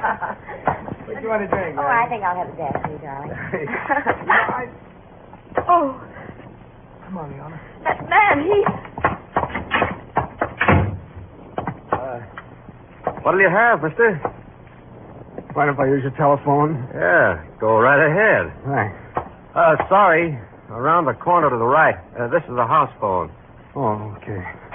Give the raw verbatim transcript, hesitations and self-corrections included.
What do you want to drink? Oh, I think I'll have a Destiny, darling. you know, I... Oh. Come on, Leona. That man, he... Uh, what'll you have, mister? Mind if I use your telephone? Yeah, go right ahead. Thanks. Uh, sorry. Around the corner to the right. Uh, this is the house phone. Oh, okay.